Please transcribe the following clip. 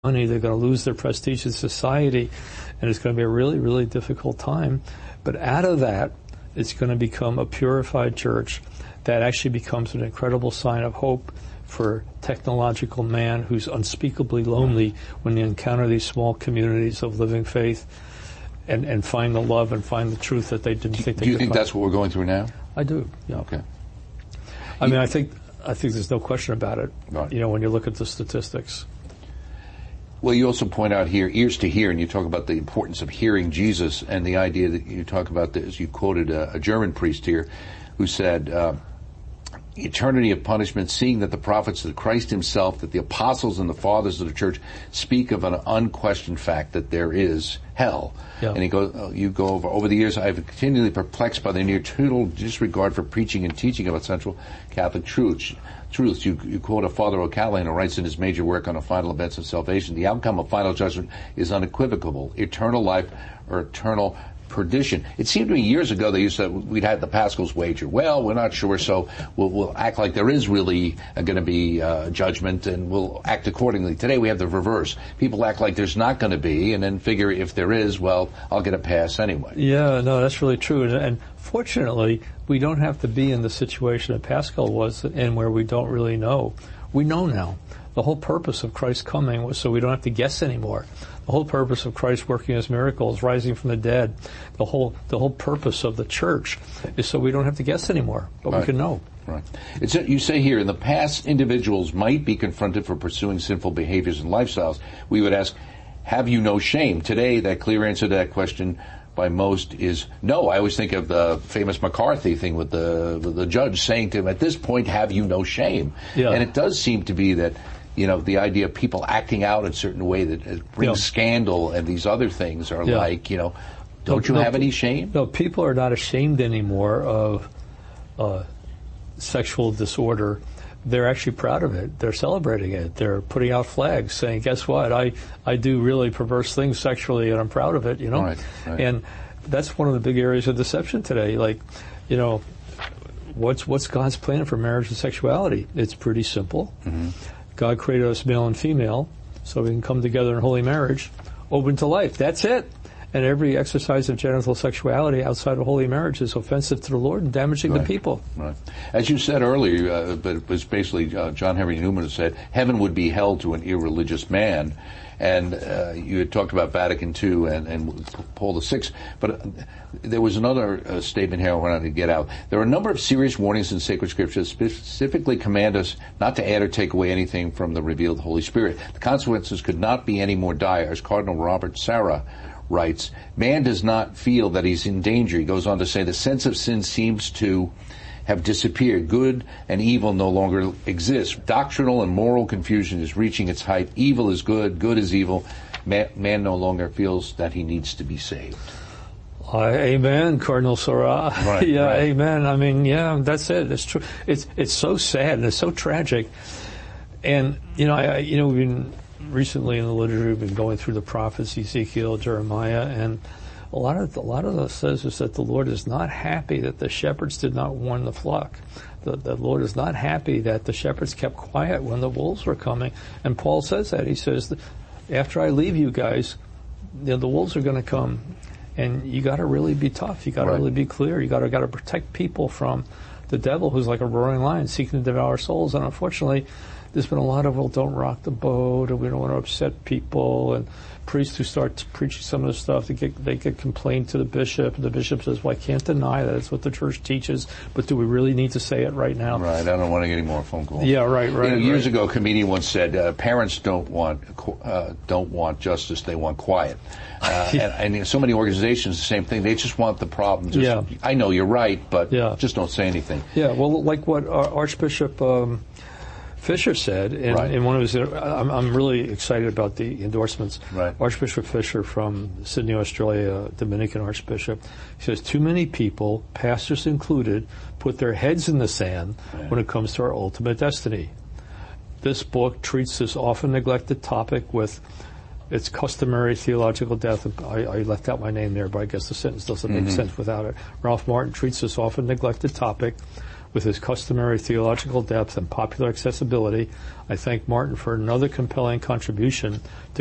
money. They're going to lose their prestige in society, and it's going to be a really, really difficult time. But out of that, it's going to become a purified church that actually becomes an incredible sign of hope for technological man who's unspeakably lonely when they encounter these small communities of living faith and find the love and find the truth that they didn't think they could. Do you think that's what we're going through now? I do, yeah. Okay. I mean, I think there's no question about it, right. When you look at the statistics. Well, you also point out here, ears to hear, and you talk about the importance of hearing Jesus and the idea that you talk about this. You quoted a German priest here who said, eternity of punishment, seeing that the prophets, that Christ himself, that the apostles and the fathers of the church speak of an unquestioned fact that there is hell. Yeah. And you go over the years, I've been continually perplexed by the near total disregard for preaching and teaching about central Catholic truths. You quote a Father O'Callaghan who writes in his major work on the final events of salvation, the outcome of final judgment is unequivocal, eternal life or eternal perdition. It seemed to me years ago we'd had the Pascals wager. Well, we're not sure, so we'll act like there is really going to be judgment, and we'll act accordingly. Today we have the reverse. People act like there's not going to be, and then figure if there is, well, I'll get a pass anyway. Yeah, no, that's really true. And fortunately, we don't have to be in the situation that Pascal was in, where we don't really know. We know now. The whole purpose of Christ's coming was so we don't have to guess anymore. The whole purpose of Christ working his miracles, rising from the dead, the whole purpose of the church is so we don't have to guess anymore, but we can know. Right. You say here, in the past, individuals might be confronted for pursuing sinful behaviors and lifestyles. We would ask, have you no shame? Today, that clear answer to that question by most is no. I always think of the famous McCarthy thing with the judge saying to him, at this point, have you no shame? Yeah. And it does seem to be that, the idea of people acting out in a certain way that brings scandal and these other things are like, don't you have any shame? No, people are not ashamed anymore of sexual disorder. They're actually proud of it. They're celebrating it. They're putting out flags saying, guess what? I do really perverse things sexually, and I'm proud of it, Right. And that's one of the big areas of deception today. Like, what's God's plan for marriage and sexuality? It's pretty simple. Mm-hmm. God created us male and female so we can come together in holy marriage, open to life. That's it. And every exercise of genital sexuality outside of holy marriage is offensive to the Lord and damaging the people. Right. As you said earlier, but it was basically John Henry Newman who said, heaven would be hell to an irreligious man. And you had talked about Vatican II and Paul VI, but there was another statement here I wanted to get out. There are a number of serious warnings in sacred scripture that specifically command us not to add or take away anything from the revealed Holy Spirit. The consequences could not be any more dire. As Cardinal Robert Sarah writes, man does not feel that he's in danger. He goes on to say the sense of sin seems to have disappeared. Good and evil no longer exist. Doctrinal and moral confusion is reaching its height. Evil is good, good is evil. Man no longer feels that he needs to be saved. Amen, Cardinal Sarah. Right, yeah, right. Amen. I mean, yeah, that's it. It's true. It's so sad and it's so tragic. And we've been recently in the liturgy, we've been going through the prophets, Ezekiel, Jeremiah, and a lot of it says is that the Lord is not happy that the shepherds did not warn the flock. The Lord is not happy that the shepherds kept quiet when the wolves were coming. And Paul says that. He says, after I leave you guys, the wolves are going to come. And you got to really be tough. You got to really be clear. You got to protect people from the devil, who's like a roaring lion seeking to devour souls. And unfortunately, there's been a lot of, don't rock the boat, and we don't want to upset people, and priests who start preaching some of this stuff, they get complained to the bishop, and the bishop says, well, I can't deny that. It's what the church teaches, but do we really need to say it right now? Right, I don't want to get any more phone calls. Yeah, right. Years ago, a comedian once said, parents don't want justice, they want quiet. And so many organizations, the same thing. They just want the problem. I know you're right, but just don't say anything. Yeah, well, like what Archbishop Fisher said in one of his, I'm really excited about the endorsements. Right. Archbishop Fisher from Sydney, Australia, Dominican Archbishop, he says, too many people, pastors included, put their heads in the sand when it comes to our ultimate destiny. This book treats this often neglected topic with its customary theological depth. I left out my name there, but I guess the sentence doesn't make sense without it. Ralph Martin treats this often neglected topic with his customary theological depth and popular accessibility. I thank Martin for another compelling contribution to